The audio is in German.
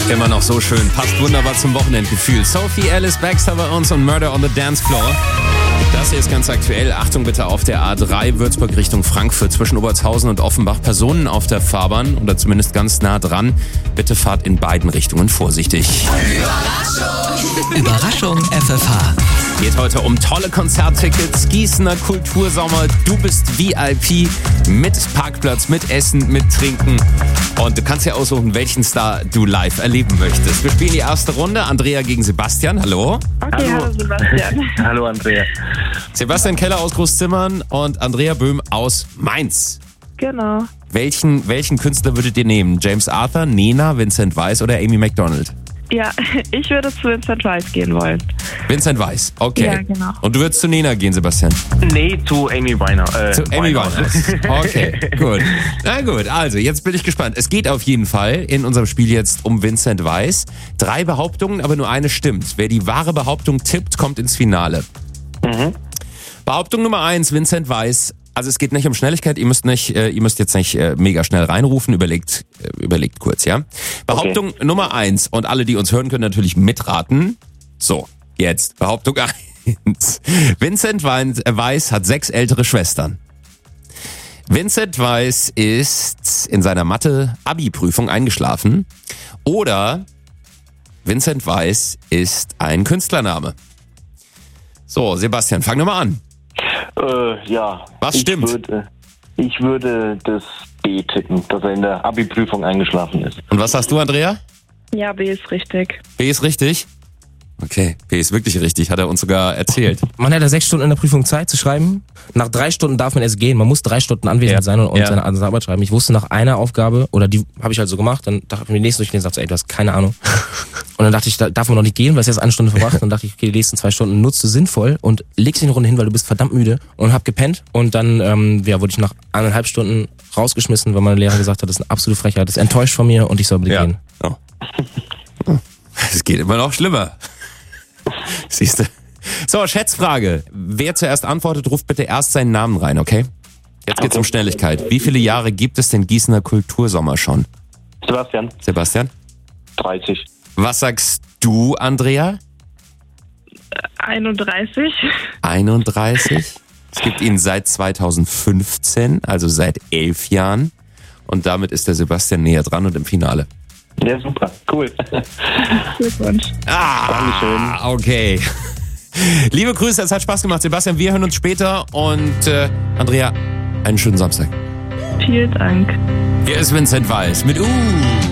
Immer noch so schön. Passt wunderbar zum Wochenendgefühl. Sophie Ellis Baxter bei uns und Murder on the Dance Floor. Das hier ist ganz aktuell. Achtung bitte auf der A3 Würzburg Richtung Frankfurt zwischen Obertshausen und Offenbach. Personen auf der Fahrbahn oder zumindest ganz nah dran. Bitte fahrt in beiden Richtungen vorsichtig. Überraschung FFH. Geht heute um tolle Konzerttickets, Gießener Kultursommer. Du bist VIP mit Parkplatz, mit Essen, mit Trinken. Und du kannst ja aussuchen, welchen Star du live erleben möchtest. Wir spielen die erste Runde. Andrea gegen Sebastian. Hallo. Okay, hallo Sebastian. Hallo Andrea. Sebastian Keller aus Großzimmern und Andrea Böhm aus Mainz. Genau. Welchen Künstler würdet ihr nehmen? James Arthur, Nena, Vincent Weiss oder Amy McDonald? Ja, ich würde zu Vincent Weiss gehen wollen. Vincent Weiss, okay. Ja, genau. Und du würdest zu Nena gehen, Sebastian? Nee, zu Amy Winehouse. Zu Amy Winehouse. Okay, gut. Na gut, also jetzt bin ich gespannt. Es geht auf jeden Fall in unserem Spiel jetzt um Vincent Weiss. 3 Behauptungen, aber nur eine stimmt. Wer die wahre Behauptung tippt, kommt ins Finale. Behauptung Nummer 1, Vincent Weiss. Also es geht nicht um Schnelligkeit, ihr müsst jetzt nicht mega schnell reinrufen, überlegt kurz, ja? Behauptung Nummer 1 und alle, die uns hören, können natürlich mitraten. So, jetzt Behauptung 1. Vincent Weiss hat 6 ältere Schwestern. Vincent Weiss ist in seiner Mathe-Abi-Prüfung eingeschlafen. Oder Vincent Weiss ist ein Künstlername. So, Sebastian, fang doch mal an. Ja. Was stimmt? Ich würde das B tippen, dass er in der Abi-Prüfung eingeschlafen ist. Und was sagst du, Andrea? Ja, B ist richtig. B ist richtig? Okay, B ist wirklich richtig, hat er uns sogar erzählt. Man hat ja 6 Stunden in der Prüfung Zeit zu schreiben. Nach 3 Stunden darf man erst gehen. Man muss 3 Stunden anwesend sein und seine Arbeit schreiben. Ich wusste nach einer Aufgabe, oder die habe ich halt so gemacht, dann dachte ich mir die nächste durchgelesen und sagte, ey, du hast keine Ahnung. Und dann dachte ich, da darf man noch nicht gehen, weil es jetzt 1 Stunde verbracht. Dann dachte ich, okay, die nächsten 2 Stunden nutzt du sinnvoll und legst dich eine Runde hin, weil du bist verdammt müde, und hab gepennt. Und dann wurde ich nach 1,5 Stunden rausgeschmissen, weil meine Lehrerin gesagt hat, das ist eine absolute Frechheit, das ist enttäuscht von mir und ich soll bitte gehen. Oh. Es geht immer noch schlimmer. Siehst du? So, Schätzfrage. Wer zuerst antwortet, ruft bitte erst seinen Namen rein, okay? Jetzt geht's um Schnelligkeit. Wie viele Jahre gibt es den Gießener Kultursommer schon? Sebastian? 30. Was sagst du, Andrea? 31. 31. Es gibt ihn seit 2015, also seit 11 Jahren. Und damit ist der Sebastian näher dran und im Finale. Ja, super. Cool. Glückwunsch. Dankeschön. Okay. Liebe Grüße, es hat Spaß gemacht. Sebastian, wir hören uns später. Und Andrea, einen schönen Samstag. Vielen Dank. Hier ist Vincent Weiss mit